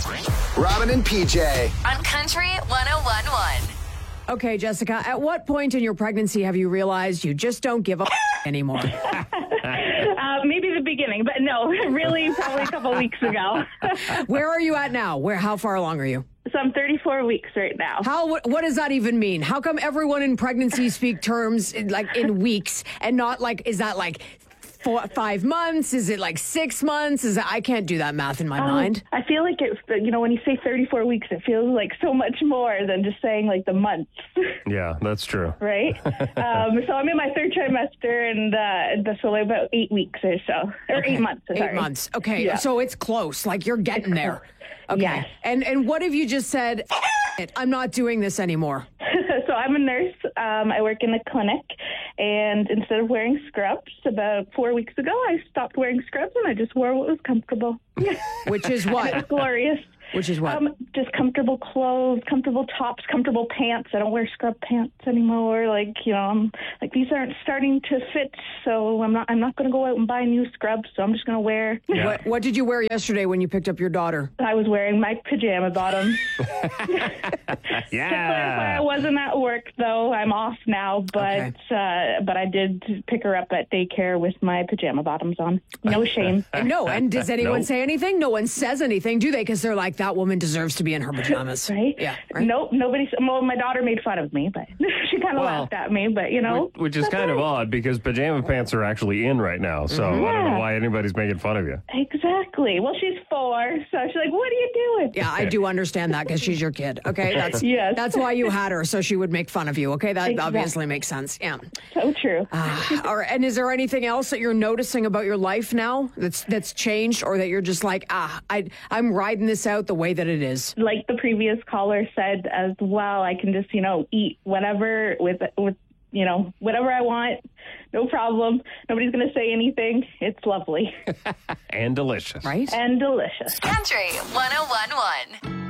Robin and PJ. On Country 101.1. Okay, Jessica, at what point in your pregnancy have you realized you just don't give a anymore? Maybe the beginning, but no, really probably a couple weeks ago. Where are you at now? How far along are you? So I'm 34 weeks right now. What does that even mean? How come everyone in pregnancy speak terms like in weeks and not like, is that like 5 months? Is it like 6 months? I can't do that math in my mind. I feel like it's, when you say 34 weeks, it feels like so much more than just saying like the months. Yeah, that's true. Right? So I'm in my third trimester and that's only about 8 weeks or so. Or Okay. 8 months. Sorry. 8 months. Okay, Yeah. so it's close. Like you're getting there. Okay. Yes. And what have you just said? I'm not doing this anymore. So I'm a nurse. I work in a clinic, and instead of wearing scrubs, about 4 weeks ago, I stopped wearing scrubs and I just wore what was comfortable. Which is And it was what? glorious. Which is what? Just comfortable clothes, comfortable tops, comfortable pants. I don't wear scrub pants anymore. I'm like, these aren't starting to fit, so I'm not going to go out and buy new scrubs. So I'm just going to wear. Yeah. What did you wear yesterday when you picked up your daughter? I was wearing my pajama bottoms. Yeah. I wasn't at work though. I'm off now, but I did pick her up at daycare with my pajama bottoms on. No shame. No, and does anyone Nope. say anything? No one says anything, do they? Because they're like, that woman deserves to be in her pajamas. Right? Yeah. Right? Nope. Nobody. Well, my daughter made fun of me, but she kind of Well, laughed at me. But Which is that's kind of all right. odd because pajama pants are actually in right now. So I don't know Yeah. why anybody's making fun of you. Exactly. Well, she's 4, so she's like, "What are you doing?" Yeah, I do understand that because she's your kid. Okay, Yes. that's why you had her, so she would make fun of you. Okay, that Exactly. obviously makes sense. Yeah. So true. All right, and is there anything else that you're noticing about your life now that's changed, or that you're just like, I'm riding this out the way that it is? Like the previous caller said as well, I can just eat whatever with whatever I want. No problem. Nobody's going to say anything. It's lovely And delicious. Right? and delicious. Country 101.1.